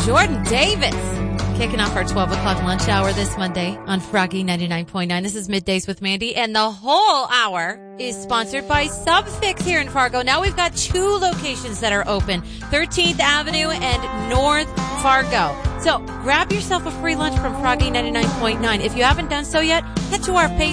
Jordan Davis. Kicking off our 12 o'clock lunch hour this Monday on Froggy 99.9. This is Middays with Mandy, and the whole hour is sponsored by Subfix here in Fargo. Now we've got 2 locations that are open, 13th Avenue and North Fargo. So grab yourself a free lunch from Froggy 99.9. If you haven't done so yet, head to our